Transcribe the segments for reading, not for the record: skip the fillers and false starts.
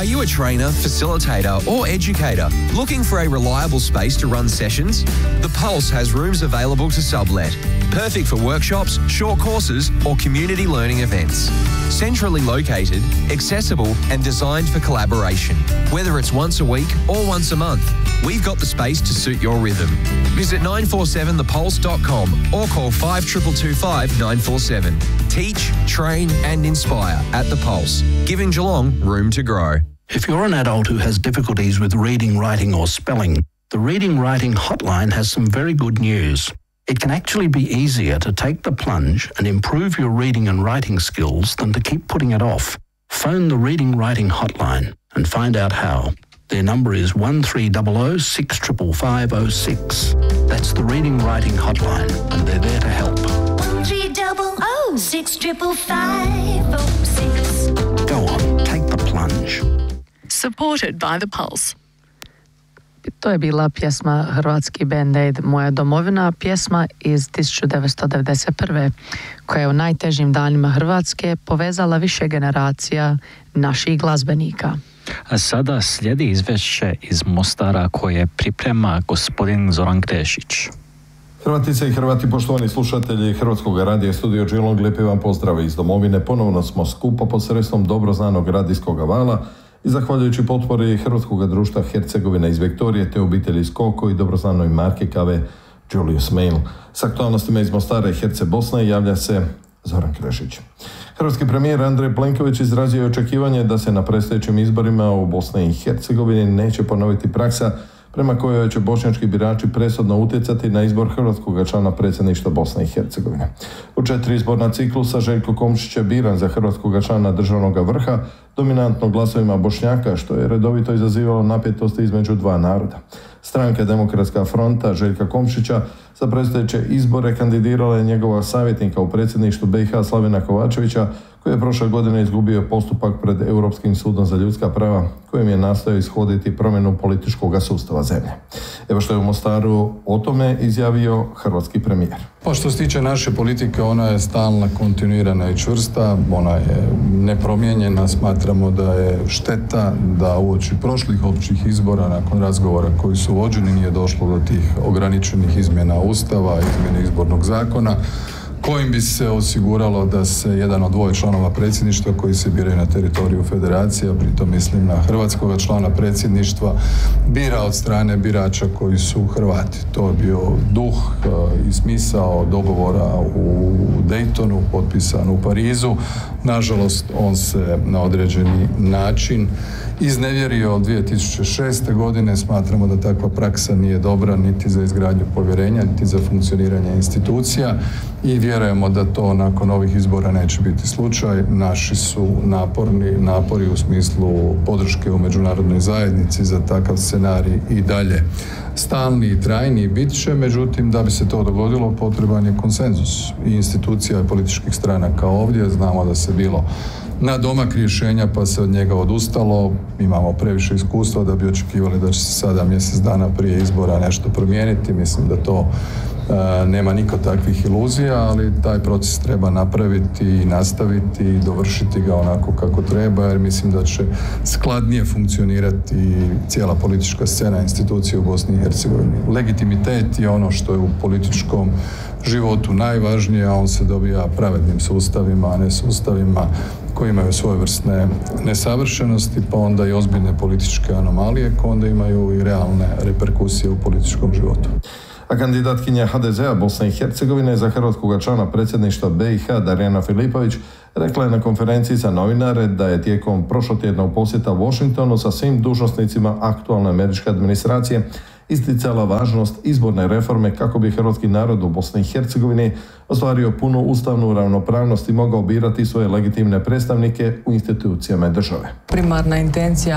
Are you a trainer, facilitator or educator looking for a reliable space to run sessions? The Pulse has rooms available to sublet. Perfect for workshops, short courses or community learning events. Centrally located, accessible and designed for collaboration. Whether it's once a week or once a month, we've got the space to suit your rhythm. Visit 947thepulse.com or call 5225 947. Teach, train and inspire at The Pulse, giving Geelong room to grow. If you're an adult who has difficulties with reading, writing or spelling, the Reading Writing Hotline has some very good news. It can actually be easier to take the plunge and improve your reading and writing skills than to keep putting it off. Phone the Reading Writing Hotline and find out how. Their number is 1300 65506. That's the Reading Writing Hotline and they're there to help. 1300 65506. Go on, take the plunge. Supported by The Pulse. To je bila pjesma hrvatski band Aid Moja domovina, pjesma iz 1991. koja je u najtežim danima Hrvatske povezala više generacija naših glazbenika. A sada slijedi izvješće iz Mostara koje priprema gospodin Zoran Krešić. Hrvatice i Hrvati, poštovani slušatelji Hrvatskog radija Studio Geelong, lijepi vam pozdrav iz domovine. Ponovno smo skupa pod sredstvom dobro znanog radijskog vala i zahvaljujući potpori Hrvatskog društva Hercegovina iz Viktorije te obitelji Skoko i dobrozvanoj marke kave Julius Mail. S aktualnostima iz Mostara i Herce Bosne javlja se Zoran Krešić. Hrvatski premijer Andrej Plenković izrazio je očekivanje da se na predstojećim izborima u Bosni i Hercegovini neće ponoviti praksa prema kojoj će bošnjački birači presudno utjecati na izbor hrvatskog člana predsjedništva Bosne i Hercegovine. U 4 izborna ciklusa Željko Komšić je biran za hrvatskog člana državnog vrha, dominantno glasovima Bošnjaka, što je redovito izazivalo napetosti između dva naroda. Stranka Demokratska fronta Željka Komšića za predstojeće izbore kandidirala je njegova savjetnika u predsjedništvu BiH Slavena Kovačevića, koji je prošle godine izgubio postupak pred Europskim sudom za ljudska prava, kojim je nastojao ishoditi promjenu političkog sustava zemlje. Evo što je u Mostaru o tome izjavio hrvatski premijer. Pa što se tiče naše politike, ona je stalna, kontinuirana i čvrsta, ona je nepromijenjena. Smatramo da je šteta da uoči prošlih općih izbora, nakon razgovora koji su vođeni, nije došlo do tih ograničenih izmjena Ustava, izmjene izbornog zakona, kojim bi se osiguralo da se jedan od dvoje članova predsjedništva koji se biraju na teritoriju federacije, pritom mislim na hrvatskog člana predsjedništva, bira od strane birača koji su Hrvati. To je bio duh i smisao dogovora u Daytonu, potpisan u Parizu. Nažalost, on se na određeni način iznevjerio od 2006. godine. Smatramo da takva praksa nije dobra niti za izgradnju povjerenja, niti za funkcioniranje institucija i vjerujemo da to nakon ovih izbora neće biti slučaj. Naši su napori u smislu podrške u međunarodnoj zajednici za takav scenarij i dalje stalni i trajni i bit će, međutim da bi se to dogodilo potreban je konsenzus i institucija i političkih stranaka ovdje. Znamo da se bilo na domak rješenja pa se od njega odustalo. Imamo previše iskustva da bi očekivali da će se sada mjesec dana prije izbora nešto promijeniti. Mislim da to nema niko takvih iluzija, ali taj proces treba napraviti i nastaviti i dovršiti ga onako kako treba, jer mislim da će skladnije funkcionirati cijela politička scena institucije u Bosni i Hercegovini. Legitimitet je ono što je u političkom životu najvažnije, a on se dobija pravednim sustavima, a ne sustavima koji imaju svojevrsne nesavršenosti, pa onda i ozbiljne političke anomalije, koje onda imaju i realne reperkusije u političkom životu. A kandidatkinja HDZ-a Bosne i Hercegovine za hrvatskog člana predsjedništva BiH Darijana Filipović rekla je na konferenciji za novinare da je tijekom prošlotjednog posjeta Washingtonu sa svim dužnosnicima aktualne američke administracije isticala važnost izborne reforme kako bi hrvatski narod u Bosni i Hercegovini ostvario punu ustavnu ravnopravnost i mogao birati svoje legitimne predstavnike u institucijama države. Primarna intencija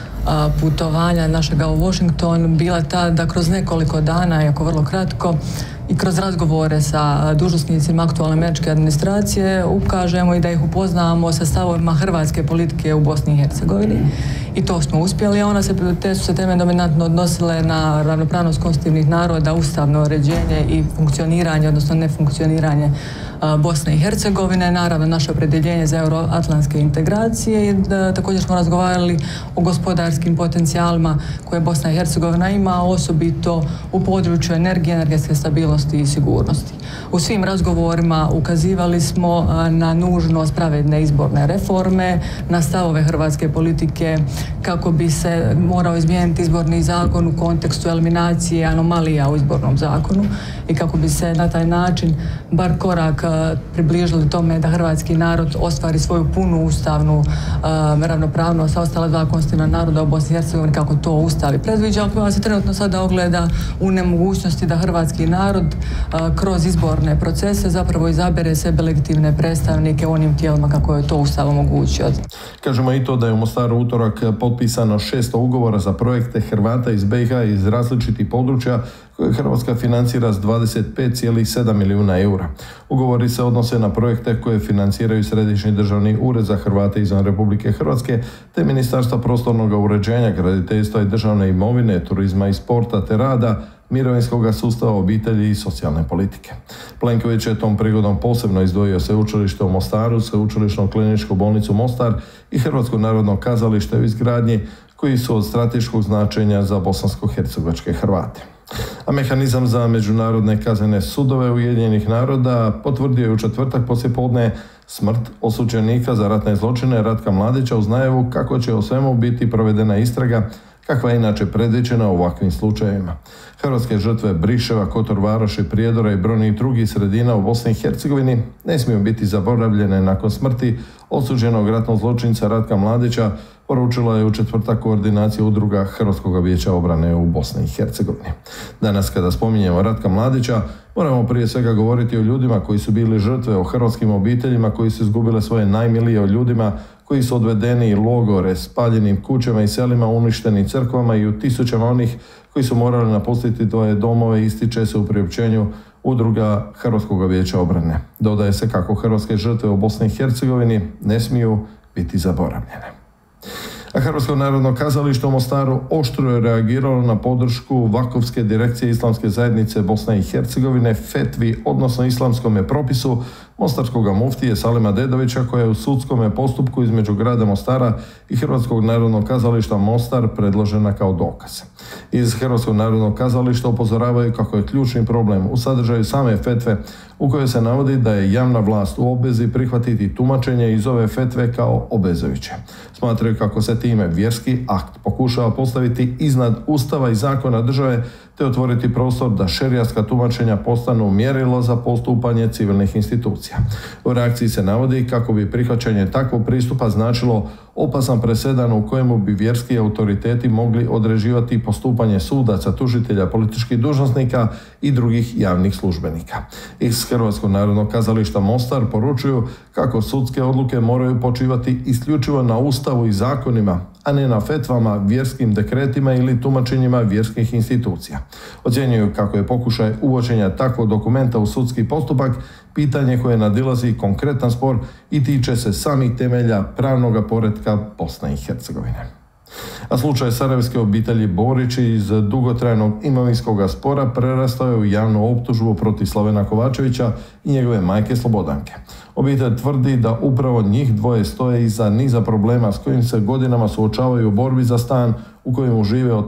putovanja našega u Washington bila ta da kroz nekoliko dana, iako vrlo kratko, i kroz razgovore sa dužnosnicima aktualne američke administracije ukažemo i da ih upoznamo sa stavovima hrvatske politike u Bosni i Hercegovini. I to smo uspjeli, a te su se teme dominantno odnosile na ravnopravnost konstitutivnih naroda, ustavno uređenje i funkcioniranje, odnosno nefunkcioniranje Bosne i Hercegovine, naravno naše opredjeljenje za euroatlantske integracije i također smo razgovarali o gospodarskim potencijalima koje Bosna i Hercegovina ima, osobito u području energije, energetske stabilnosti i sigurnosti. U svim razgovorima ukazivali smo na nužnost pravedne izborne reforme, na stavove hrvatske politike kako bi se morao izmijeniti izborni zakon u kontekstu eliminacije anomalija u izbornom zakonu i kako bi se na taj način bar korak približili tome da hrvatski narod ostvari svoju punu ustavnu ravnopravnost sa ostala dva konstitutivna naroda u Bosni i Hercegovini kako to Ustav i predviđa, koja se trenutno sada ogleda u nemogućnosti da hrvatski narod kroz izborne procese zapravo izabere sebe legitimne predstavnike u onim tijelima kako je to Ustav omogućio. Kažemo i to da je u Mostaru utorak potpisano 600 ugovora za projekte Hrvata iz BiH iz različitih područja koje Hrvatska financira s 25,7 milijuna eura. Ugovori se odnose na projekte koje financiraju Središnji državni ured za Hrvate izvan Republike Hrvatske te Ministarstva prostornog uređenja, graditeljstva i državne imovine, turizma i sporta te rada, mirovinskog sustava, obitelji i socijalne politike. Plenković je tom prigodom posebno izdvojio Sveučilište u Mostaru, Sveučilišnu kliničku bolnicu Mostar i Hrvatsko narodno kazalište u izgradnji koji su od strateškog značenja za bosansko-hercegovačke Hrvate. A mehanizam za međunarodne kaznene sudove Ujedinjenih naroda potvrdio je u četvrtak poslijepodne smrt osuđenika za ratne zločine Ratka Mladića uz najavu kako će o svemu biti provedena istraga kakva je inače predviđena u ovakvim slučajevima. Hrvatske žrtve Briševa, Kotor Varoši, Prijedora i brojnih drugih sredina u Bosni i Hercegovini ne smiju biti zaboravljene nakon smrti osuđenog ratnog zločinca Ratka Mladića, poručila je u četvrtak koordinacija udruga Hrvatskog vijeća obrane u Bosni i Hercegovini. Danas kada spominjemo Ratka Mladića, moramo prije svega govoriti o ljudima koji su bili žrtve, o hrvatskim obiteljima koji su izgubile svoje najmilije, o ljudima koji su odvedeni u logore, spaljenim kućama i selima, uništenim crkvama i u tisućama onih koji su morali napustiti svoje domove, ističe se u priopćenju udruga Hrvatskog vijeća obrane. Dodaje se kako hrvatske žrtve u Bosni i Hercegovini ne smiju biti zaboravljene. A Hrvatsko narodno kazalište u Mostaru oštro je reagiralo na podršku Vakufske direkcije Islamske zajednice Bosne i Hercegovine fetvi, odnosno islamskome propisu mostarskog muftije Salima Dedovića, koja je u sudskom postupku između grada Mostara i Hrvatskog narodnog kazališta Mostar predložena kao dokaz. Iz Hrvatskog narodnog kazališta upozoravaju kako je ključni problem u sadržaju same fetve u kojoj se navodi da je javna vlast u obvezi prihvatiti tumačenje iz ove fetve kao obvezujuće. Smatraju kako se time vjerski akt pokušava postaviti iznad Ustava i zakona države te otvoriti prostor da šerijatska tumačenja postanu mjerilo za postupanje civilnih institucija. U reakciji se navodi kako bi prihvaćanje takvog pristupa značilo opasan presedan u kojemu bi vjerski autoriteti mogli određivati postupanje sudaca, tužitelja, političkih dužnosnika i drugih javnih službenika. Iz Hrvatskog narodnog kazališta Mostar poručuju kako sudske odluke moraju počivati isključivo na Ustavu i zakonima, a ne na fetvama, vjerskim dekretima ili tumačenjima vjerskih institucija. Ocjenjuju kako je pokušaj uvođenja takvog dokumenta u sudski postupak pitanje koje nadilazi konkretan spor i tiče se samih temelja pravnog poretka Bosne i Hercegovine. A slučaj sarajevske obitelji Borić iz dugotrajnog imovinskog spora prerastao je u javnu optužbu protiv Slavena Kovačevića i njegove majke Slobodanke. Obitelj tvrdi da upravo njih dvoje stoje iza niza problema s kojim se godinama suočavaju u borbi za stan u kojem žive od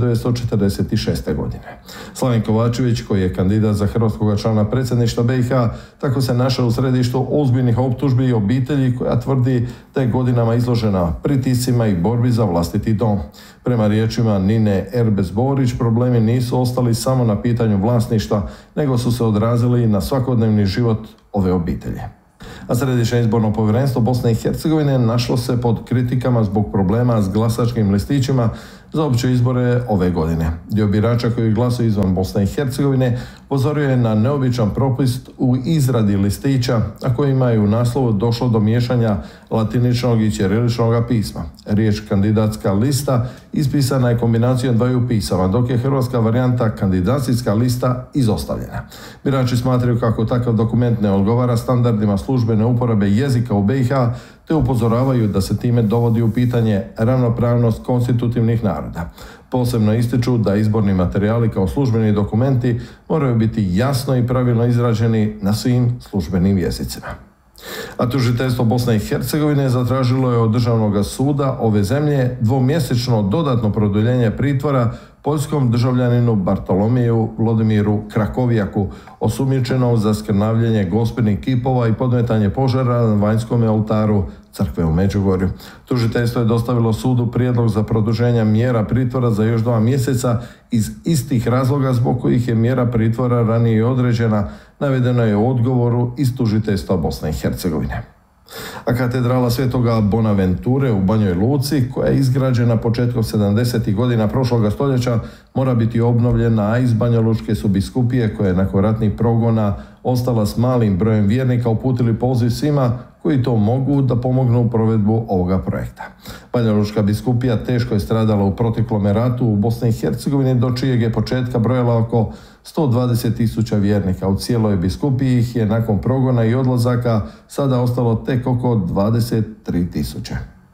1946. godine. Slaven Kovačević, koji je kandidat za hrvatskog člana predsjedništva BiH, tako se našao u središtu ozbiljnih optužbi i obitelji koja tvrdi da je godinama izložena pritiscima i borbi za vlastiti dom. Prema riječima Nine Erbes Borić, problemi nisu ostali samo na pitanju vlasništva, nego su se odrazili i na svakodnevni život ove obitelji. A Središnje izborno povjerenstvo Bosne i Hercegovine našlo se pod kritikama zbog problema s glasačkim listićima za opće izbore ove godine. Dio birača koji glasuju izvan Bosne i Hercegovine upozorio je na neobičan propust u izradi listića, a kojima je u naslovu došlo do miješanja latiničnog i ćiriličnog pisma. Riječ kandidatska lista ispisana je kombinacijom dvaju pisama, dok je hrvatska varijanta kandidacijska lista izostavljena. Birači smatraju kako takav dokument ne odgovara standardima službene uporabe jezika u BiH, te upozoravaju da se time dovodi u pitanje ravnopravnost konstitutivnih naroda. Posebno ističu da izborni materijali kao službeni dokumenti moraju biti jasno i pravilno izrađeni na svim službenim jezicima. A tužiteljstvo Bosne i Hercegovine zatražilo je od Državnog suda ove zemlje dvomjesečno dodatno produljenje pritvora poljskom državljaninu Bartolomiju Vladimiru Krakovijaku, osumnjičenom za skrnavljenje gospednih kipova i podmetanje požara na vanjskom oltaru crkve u Međugorju. Tužiteljstvo je dostavilo sudu prijedlog za produženje mjera pritvora za još 2 mjeseca iz istih razloga zbog kojih je mjera pritvora ranije određena, navedeno je u odgovoru iz tužiteljstva Bosne i Hercegovine. A katedrala Svetoga Bonaventure u Banjoj Luci, koja je izgrađena početkom 70. godina prošloga stoljeća, mora biti obnovljena, a iz Banjalučke su biskupije, koje je nakon ratnih progona ostala s malim brojem vjernika, uputili poziv svima koji to mogu da pomognu u provedbu ovoga projekta. Banjalučka biskupija teško je stradala u proteklom ratu u Bosni i Hercegovini, do čijeg je početka brojala oko 120.000 vjernika. U cijeloj biskupiji ih je nakon progona i odlazaka sada ostalo tek oko 23.000.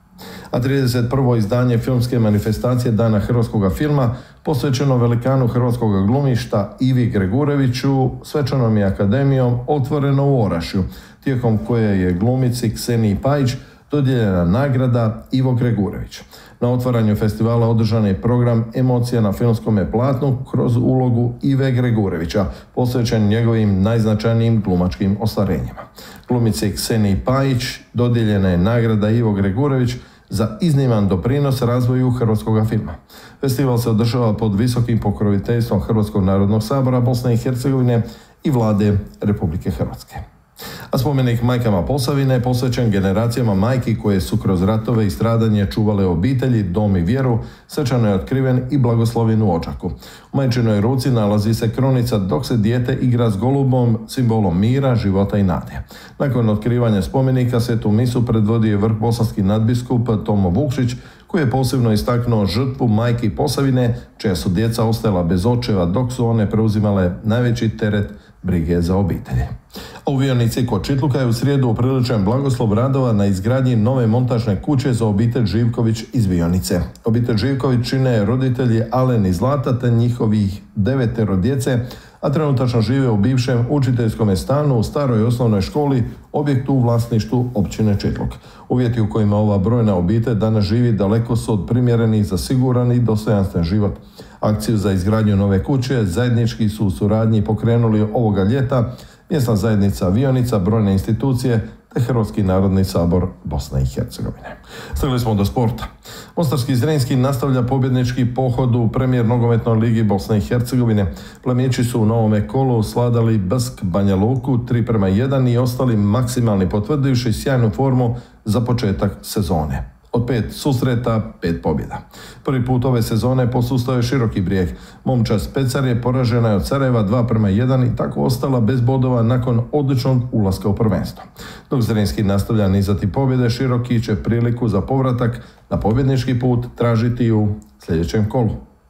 A 31. izdanje filmske manifestacije Dana hrvatskog filma, posvećeno velikanu hrvatskog glumišta Ivi Gregureviću, svečanom je akademijom otvoreno u Orašju, tijekom koje je glumici Kseniji Pajić dodijeljena nagrada Ivo Gregurević. Na otvaranju festivala održan je program Emocija na filmskome platnu kroz ulogu Ive Gregurevića, posvećen njegovim najznačajnijim glumačkim ostvarenjima. Glumici Kseniji Pajić dodijeljena je nagrada Ivo Gregurević za izniman doprinos razvoju hrvatskog filma. Festival se održava pod visokim pokroviteljstvom Hrvatskog narodnog sabora Bosne i Hercegovine i Vlade Republike Hrvatske. A spomenik majkama Posavine je posvećen generacijama majki koje su kroz ratove i stradanje čuvale obitelji, dom i vjeru, svečano je otkriven i blagoslovljen u Odžaku. U majčinoj ruci nalazi se kronica dok se dijete igra s golubom, simbolom mira, života i nade. Nakon otkrivanja spomenika svetu misu predvodio je vrhbosanski nadbiskup Tomo Vukšić, koji je posebno istaknuo žrtvu majki Posavine, čija su djeca ostajala bez očeva dok su one preuzimale najveći teret brige za obitelji. A u Vionici kod Čitluka je u srijedu upriličen blagoslov radova na izgradnji nove montažne kuće za obitelj Živković iz Vionice. Obitelj Živković čine roditelji Alen i Zlata te njihovih 9 djece, a trenutačno žive u bivšem učiteljskom stanu u staroj osnovnoj školi, objektu u vlasništvu općine Čitluk. Uvjeti u kojima ova brojna obitelj danas živi daleko su od primjerenih za siguran i dostojanstven život. Akciju za izgradnju nove kuće zajednički su u suradnji pokrenuli ovoga ljeta mjesna zajednica Vionica, brojne institucije te Hrvatski narodni sabor Bosne i Hercegovine. Stigli smo do sporta. Mostarski Zrinski nastavlja pobjednički pohod u premijer nogometnoj ligi Bosne i Hercegovine. Plemići su u novome kolu sladali Brsk Banja Luku 3:1 i ostali maksimalni, potvrdivši sjajnu formu za početak sezone. Od 5 susreta, 5 pobjeda. Prvi put ove sezone posustao je Široki Brijeg. Momčad Specar je poražena od Sarajeva 2:1 i tako ostala bez bodova nakon odličnog ulaska u prvenstvo. Dok Zrinski nastavlja nizati pobjede, Široki će priliku za povratak na pobjednički put tražiti u sljedećem kolu.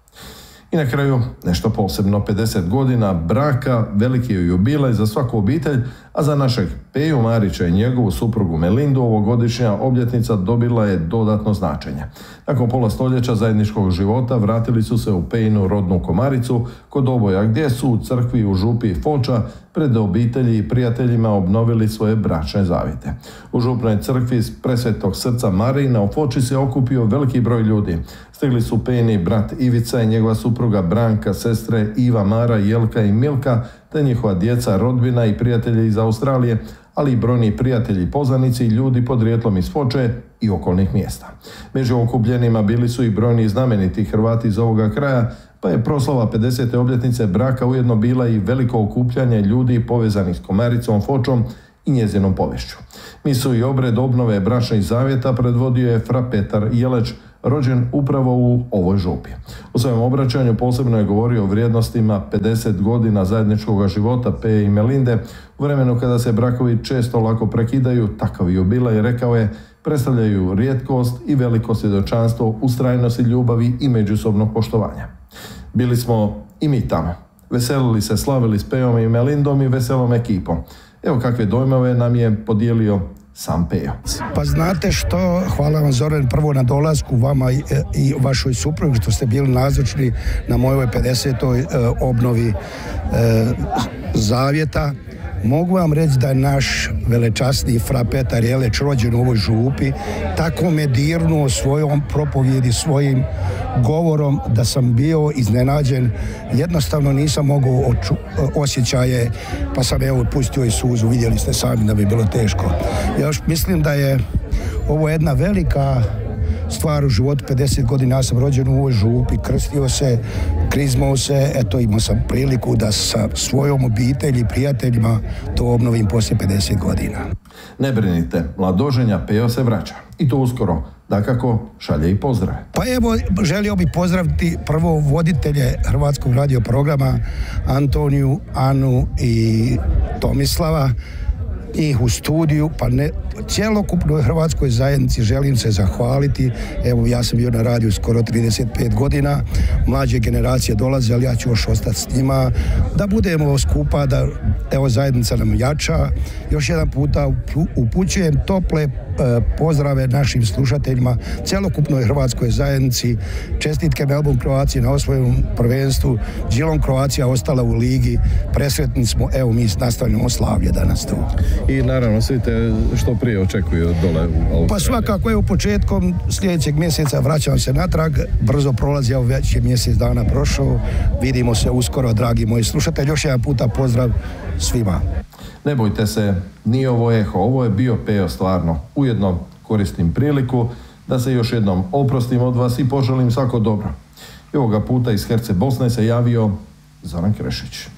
I na kraju nešto posebno, 50 godina braka, veliki je jubilej za svaku obitelj, a za našeg Peju Marića i njegovu suprugu Melindu ovogodišnja obljetnica dobila je dodatno značenje. Nakon pola stoljeća zajedničkog života vratili su se u Pejinu rodnu Komaricu kod oboja, gdje su u crkvi u župi Foča pred obitelji i prijateljima obnovili svoje bračne zavjete. U župnoj crkvi Presvetog srca Marina u Foči se okupio veliki broj ljudi. Stigli su Pejini brat Ivica i njegova supruga Branka, sestre Iva, Mara, Jelka i Milka, te njihova djeca, rodbina i prijatelji iz Australije, ali i brojni prijatelji, poznanici i ljudi podrijetlom iz Foče i okolnih mjesta. Među okupljenima bili su i brojni znameniti Hrvati iz ovoga kraja, pa je proslava 50. obljetnice braka ujedno bila i veliko okupljanje ljudi povezanih s Komaricom, Fočom i njezinom povješću. Misu i obred obnove bračnih zavjeta predvodio je fra Petar Jeleć, rođen upravo u ovoj župi. U svojem obraćanju posebno je govorio o vrijednostima 50 godina zajedničkog života Peje i Melinde. U vremenu kada se brakovi često lako prekidaju, takav jubilej, rekao je, predstavljaju rijetkost i veliko svjedočanstvo ustrajnosti ljubavi i međusobnog poštovanja. Bili smo i mi tamo. Veselili se, slavili s Pejom i Melindom i veselom ekipom. Evo kakve dojmove nam je podijelio sam Pejo. Pa znate što, hvala vam Zoran prvo na dolasku vama i vašoj suprugi što ste bili nazočni na mojoj 50. obnovi Zavjeta. Mogu vam reći da je naš velečasni fra Petar Jeleć rođen u ovoj župi, tako me dirnuo svojom propovjedi, svojim govorom da sam bio iznenađen. Jednostavno nisam mogao osjećaje, pa sam evo pustio i suzu, vidjeli ste sami da bi bilo teško. Ja još mislim da je ovo jedna velika stvar u životu, 50 godina ja sam rođen u ovoj župi, krstio se, krizmao se, eto imao sam priliku da sa svojom obitelji i prijateljima to obnovim poslije 50 godina. Ne brinite, mladoženja Pejo se vraća i to uskoro, dakako šalje i pozdrave. Pa evo, želio bih pozdraviti prvo voditelje Hrvatskog radio programa Antoniju, Anu i Tomislava, njih u studiju, pa ne cjelokupnoj hrvatskoj zajednici želim se zahvaliti. Evo, ja sam bio na radiju skoro 35 godina, mlađe generacije dolaze, ali ja ću još ostati s njima, da budemo skupa, da evo zajednica nam jača. Još jedan puta upućujem tople pozdrave našim slušateljima, cjelokupnoj hrvatskoj zajednici, čestitke Melbourne Kroacije na osvojenom prvenstvu, Geelong Kroacija ostala u ligi, presretni smo, evo mi nastavljamo slavlje danas tu. I naravno svi te što prije očekuju dole u Australiji. Pa svakako, evo početkom sljedećeg mjeseca vraćam se natrag, brzo prolazi, evo već je mjesec dana prošao, vidimo se uskoro, dragi moji slušatelji, još jedan puta pozdrav svima. Ne bojte se, nije ovo eho, ovo je bio Pejo stvarno. Ujedno koristim priliku da se još jednom oprostim od vas i poželim svako dobro. I ovoga puta iz Herce Bosne se javio Zoran Krešić.